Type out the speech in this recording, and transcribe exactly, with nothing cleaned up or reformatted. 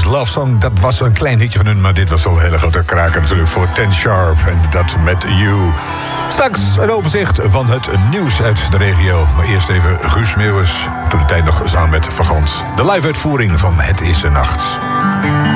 Is Love Song. Dat was een klein hitje van hun, maar dit was wel een hele grote kraker natuurlijk voor Ten Sharp. En dat met You. Straks een overzicht van het nieuws uit de regio. Maar eerst even Guus Meeuwis. Toen de tijd nog samen met Vagant. De live uitvoering van Het is een Nacht.